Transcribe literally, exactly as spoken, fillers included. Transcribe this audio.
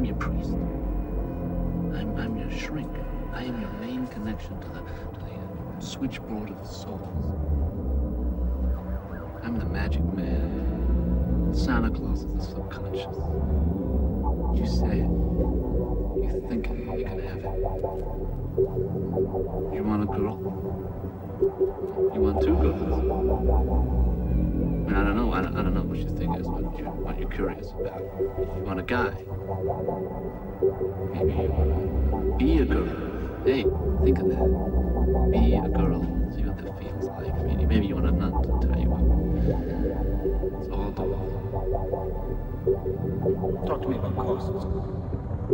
your priest. I'm, I'm your shrink. I am your main connection to the, to the uh, switchboard of the souls. I'm the magic man. Santa Claus of the subconscious. You say it. You think it. You can have it. You want a girl? You want two girls? I mean, I don't know. I don't, I don't know what your thing is, what, you, what you're curious about. You want a guy? Maybe you want to be a girl. Hey, think of that. Be a girl. See what that feels like. Maybe, maybe you want a nun to tell you what. It's all doable. Talk to me about costs.